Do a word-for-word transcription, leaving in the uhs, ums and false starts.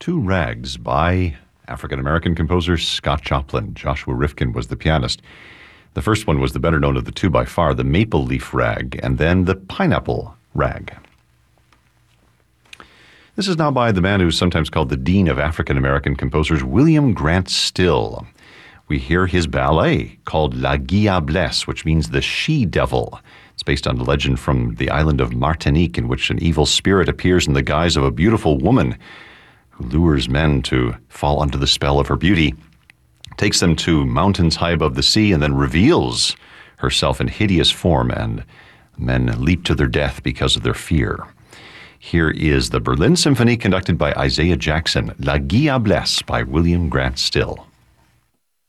Two Rags by African-American composer Scott Joplin. Joshua Rifkin was the pianist. The first one was the better known of the two by far, the Maple Leaf Rag, and then the Pineapple Rag. This is now by the man who's sometimes called the Dean of African-American composers, William Grant Still. We hear his ballet called La Diablesse, which means the she-devil. It's based on a legend from the island of Martinique in which an evil spirit appears in the guise of a beautiful woman who lures men to fall under the spell of her beauty, takes them to mountains high above the sea, and then reveals herself in hideous form, and men leap to their death because of their fear. Here is the Berlin Symphony conducted by Isaiah Jackson, La Diablesse by William Grant Still.